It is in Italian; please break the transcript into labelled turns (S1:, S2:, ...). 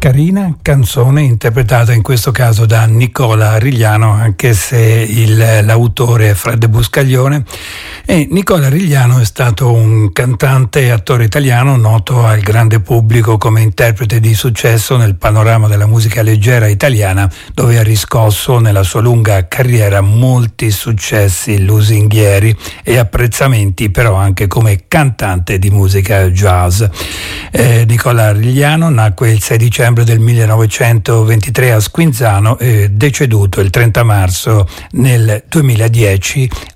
S1: carina canzone interpretata in questo caso da Nicola Rigliano, anche se l'autore è Fred Buscaglione. E Nicola Rigliano è stato un cantante e attore italiano noto al grande pubblico come interprete di successo nel panorama della musica leggera italiana, dove ha riscosso nella sua lunga carriera molti successi lusinghieri e apprezzamenti, però anche come cantante di musica jazz. Nicola Rigliano nacque il 6 dicembre del 1923 a Squinzano e deceduto il 30 marzo nel 2010